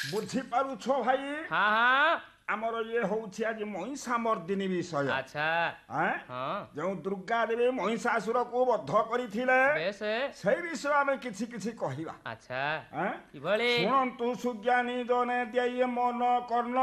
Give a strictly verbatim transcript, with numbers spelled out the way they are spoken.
ବୁଝିପାରୁଛ ଭାଇ हाँ हाँ ଆମର ଇଏ ହଉଛି ଆଜି ମହିଷା ମର୍ଦିନୀ ବିଷୟ अच्छा ଆଁ? हाँ ଯେଉଁ ଦୁର୍ଗା ଦେବୀ ମହିଷାସୁରକୁ ବଧ କରିଥିଲେ बेस ସେଇ ବିଷୟ ଆମେ କିଛି କିଛି କହିବା अच्छा ଆଁ? କିଭଳି ଶୁଣନ୍ତୁ ସୁଜ୍ଞାନୀ ଜନେ ଦେଇ ମନ କର୍ଣ୍ଣ